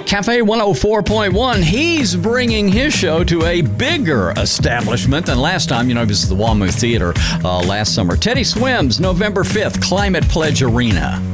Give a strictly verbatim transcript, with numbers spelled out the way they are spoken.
Cafe one oh four point one, he's bringing his show to a bigger establishment than last time. You know, this is the WAMU Theater uh, last summer. Teddy Swims, November fifth, Climate Pledge Arena.